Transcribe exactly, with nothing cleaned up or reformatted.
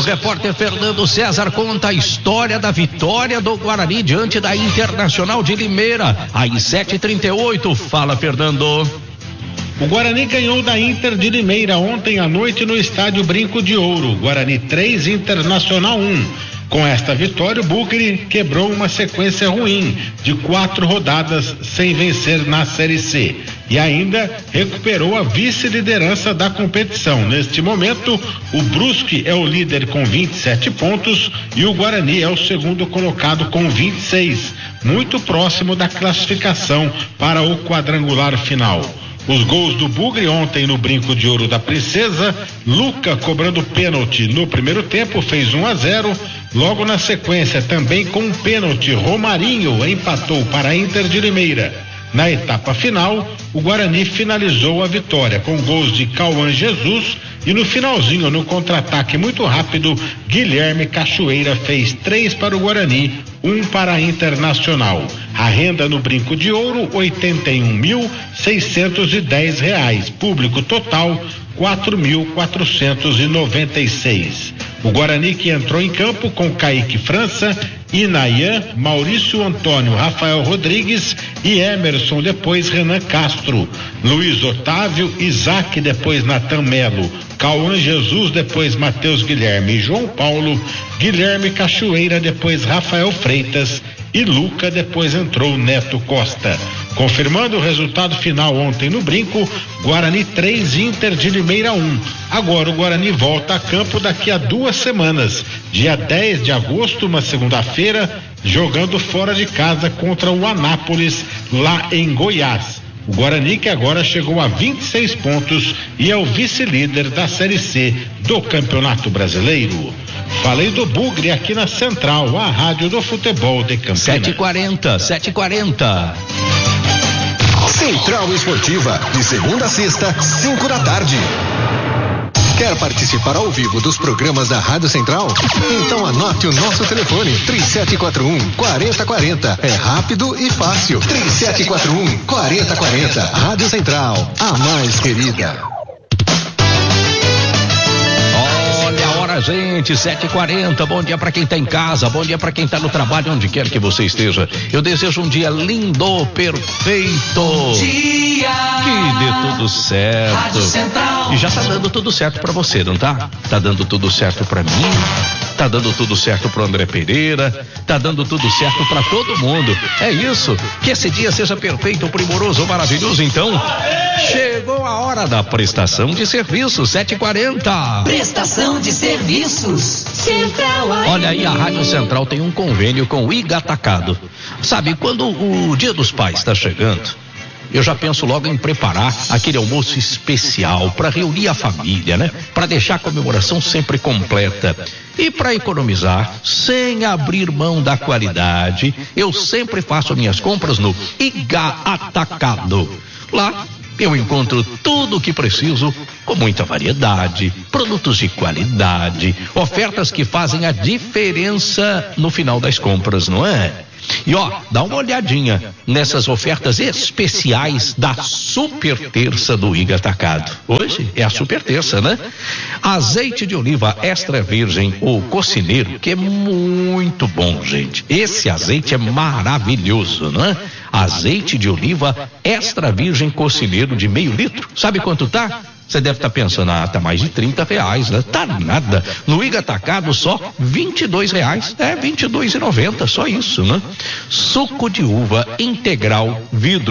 Depois, repórter Fernando César conta a história da vitória do Guarani diante da Internacional de Limeira. Às sete e trinta e oito, fala Fernando. O Guarani ganhou da Inter de Limeira ontem à noite no estádio Brinco de Ouro. Guarani três, Internacional um. Com esta vitória, o Bugre quebrou uma sequência ruim de quatro rodadas sem vencer na Série C e ainda recuperou a vice-liderança da competição. Neste momento, o Brusque é o líder com vinte e sete pontos e o Guarani é o segundo colocado com vinte e seis, muito próximo da classificação para o quadrangular final. Os gols do Bugre ontem no Brinco de Ouro da Princesa, Luca cobrando pênalti no primeiro tempo, fez um a zero. Logo na sequência, também com um pênalti, Romarinho empatou para a Inter de Limeira. Na etapa final, o Guarani finalizou a vitória com gols de Cauã Jesus e no finalzinho, no contra-ataque muito rápido, Guilherme Cachoeira fez três para o Guarani, um para a Internacional. A renda no Brinco de Ouro, oitenta e um mil seiscentos e dez reais. Público total, quatro mil quatrocentos e noventa e seis. O Guarani que entrou em campo com Kaique França, Inayan, Maurício Antônio, Rafael Rodrigues e Emerson, depois Renan Castro, Luiz Otávio, Isaac, depois Natan Melo, Cauã Jesus, depois Matheus Guilherme e João Paulo, Guilherme Cachoeira, depois Rafael Freitas e Luca, depois entrou Neto Costa. Confirmando o resultado final ontem no Brinco, Guarani três, Inter de Limeira um. Agora o Guarani volta a campo daqui a duas semanas, dia dez de agosto, uma segunda-feira, jogando fora de casa contra o Anápolis, lá em Goiás. O Guarani que agora chegou a vinte e seis pontos e é o vice-líder da Série C do Campeonato Brasileiro. Falei do Bugre aqui na Central, a rádio do futebol de Campinas. sete e quarenta, sete e quarenta. Central Esportiva, de segunda a sexta, cinco da tarde. Quer participar ao vivo dos programas da Rádio Central? Então anote o nosso telefone, três sete quatro um, quatro zero quatro zero. É rápido e fácil. três sete quatro um, quatro zero quatro zero. Rádio Central, a mais querida. Gente, sete e quarenta, bom dia para quem tá em casa, bom dia para quem tá no trabalho, onde quer que você esteja. Eu desejo um dia lindo, perfeito. Bom dia. Que dê tudo certo. E já tá dando tudo certo para você, não tá? Tá dando tudo certo para mim, tá dando tudo certo pro André Pereira, tá dando tudo certo para todo mundo. É isso, que esse dia seja perfeito, primoroso, maravilhoso. Então, chegou a hora da prestação de serviço, sete e quarenta. Prestação de serviços Central. Olha aí, a Rádio Central tem um convênio com o I G Atacado. Sabe, quando o Dia dos Pais está chegando, eu já penso logo em preparar aquele almoço especial para reunir a família, né? Para deixar a comemoração sempre completa. E para economizar, sem abrir mão da qualidade, eu sempre faço minhas compras no I G Atacado. Lá eu encontro tudo o que preciso, com muita variedade, produtos de qualidade, ofertas que fazem a diferença no final das compras, não é? E ó, dá uma olhadinha nessas ofertas especiais da Super Terça do I G Atacado. Hoje é a Super Terça, né? Azeite de oliva extra virgem, o cocineiro, que é muito bom, gente. Esse azeite é maravilhoso, né? Azeite de oliva extra virgem cocineiro de meio litro. Sabe quanto tá? Você deve estar tá pensando, ah, tá mais de trinta reais, né? Tá nada. No I G Atacado só vinte e dois reais. É, vinte e dois e noventa, só isso, né? Suco de uva integral vidro